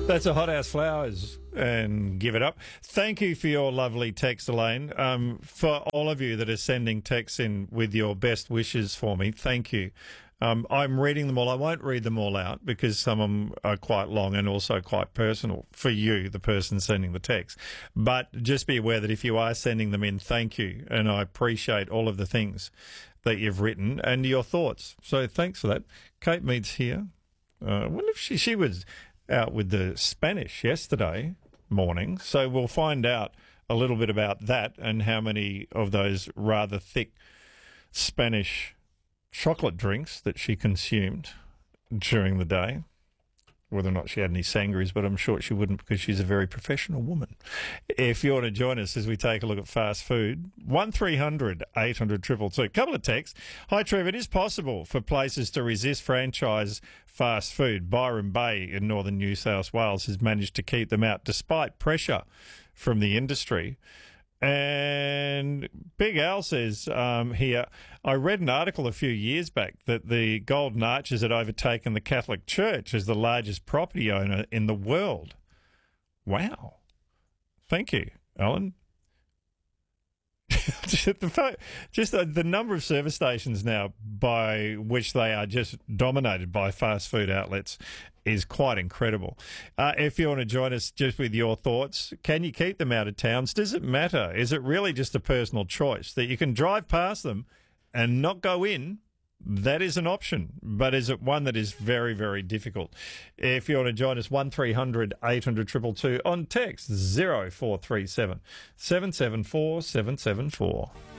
That's a Hothouse Flowers and Give It Up. Thank you for your lovely text, Elaine. For all of you that are sending texts in with your best wishes for me, thank you. I'm reading them all. I won't read them all out because some of them are quite long and also quite personal for you, the person sending the text. But just be aware that if you are sending them in, thank you. And I appreciate all of the things that you've written and your thoughts. So thanks for that. Kate Mead's here. I wonder if she was out with the Spanish yesterday morning. So we'll find out a little bit about that and how many of those rather thick Spanish chocolate drinks that she consumed during the day. Whether or not she had any sangries, but I'm sure she wouldn't because she's a very professional woman. If you want to join us as we take a look at fast food, 1300 800 222. Couple of texts. Hi, Trevor. It is possible for places to resist franchise fast food. Byron Bay in northern New South Wales has managed to keep them out despite pressure from the industry. And Big Al says here, I read an article a few years back that the Golden Arches had overtaken the Catholic Church as the largest property owner in the world. Wow. Thank you, Alan. Just the number of service stations now by which they are just dominated by fast food outlets is quite incredible. If you want to join us just with your thoughts, can you keep them out of towns? Does it matter? Is it really just a personal choice that you can drive past them and not go in? That is an option, but is it one that is very, very difficult? If you want to join us, 1300 800 222 on text 0437 774 774.